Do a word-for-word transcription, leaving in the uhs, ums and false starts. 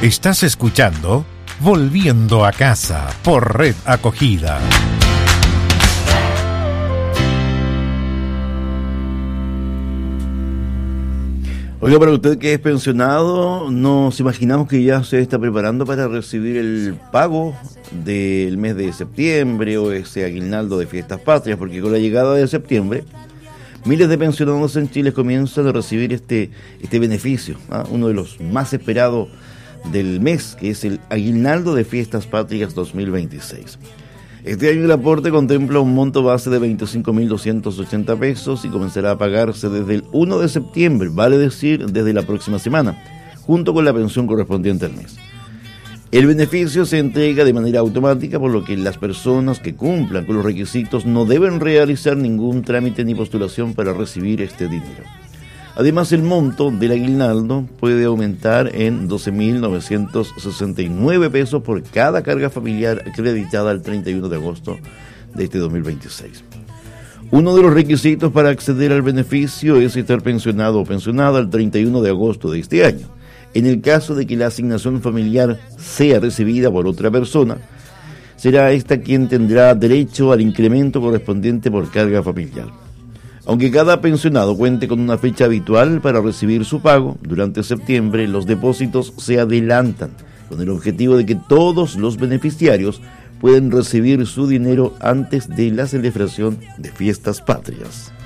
Estás escuchando Volviendo a Casa por Red Acogida. Oiga, para usted que es pensionado, nos imaginamos que ya se está preparando para recibir el pago del mes de septiembre o ese aguinaldo de Fiestas Patrias, porque con la llegada de septiembre, miles de pensionados en Chile comienzan a recibir este, este beneficio, ¿ah? Uno de los más esperados del mes, que es el aguinaldo de Fiestas Patrias dos mil veintiséis. Este año el aporte contempla un monto base de veinticinco mil doscientos ochenta pesos y comenzará a pagarse desde el primero de septiembre, vale decir desde la próxima semana, junto con la pensión correspondiente al mes. El beneficio se entrega de manera automática, por lo que las personas que cumplan con los requisitos no deben realizar ningún trámite ni postulación para recibir este dinero. Además, el monto del aguinaldo puede aumentar en doce mil novecientos sesenta y nueve pesos por cada carga familiar acreditada al treinta y uno de agosto de este dos mil veintiséis. Uno de los requisitos para acceder al beneficio es estar pensionado o pensionada al treinta y uno de agosto de este año. En el caso de que la asignación familiar sea recibida por otra persona, será esta quien tendrá derecho al incremento correspondiente por carga familiar. Aunque cada pensionado cuente con una fecha habitual para recibir su pago, durante septiembre los depósitos se adelantan, con el objetivo de que todos los beneficiarios puedan recibir su dinero antes de la celebración de Fiestas Patrias.